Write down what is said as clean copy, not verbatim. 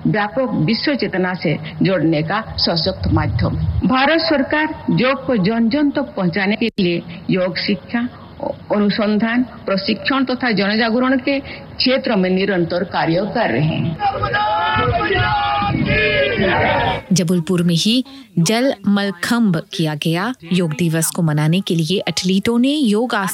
व्यापक विश्व चेतना से जोड़ने का सशक्त माध्यम। भारत सरकार योग को जन जन तक पहुंचाने के लिए योग शिक्षा, अनुसंधान, प्रशिक्षण तथा जनजागरण के क्षेत्र में निरंतर कार्य कर रहे हैं। जबलपुर में ही जल मलखंब किया गया। योग दिवस को मनाने के लिए एथलीटों ने योग